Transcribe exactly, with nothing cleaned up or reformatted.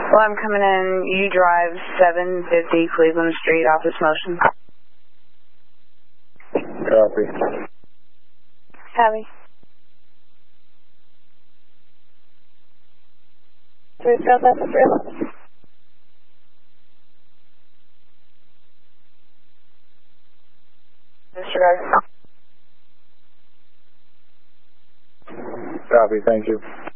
Well, I'm coming in. You drive seven fifty Cleveland Street, office motion. Copy. Heavy. Three South Africa three eleven. Disregard. Copy, thank you.